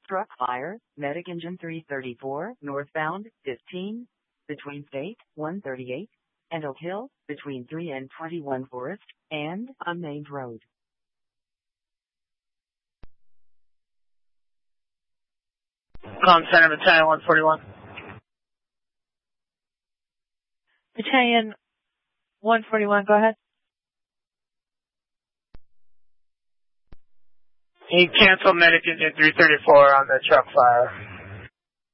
Truck fire, Medic Engine 334, northbound, 15, between State 138 and Oak Hill, between 3 and 21 Forest, and unnamed road. Com Center, Battalion 141. Battalion 141, go ahead. He canceled Medic Engine 334 on the truck fire.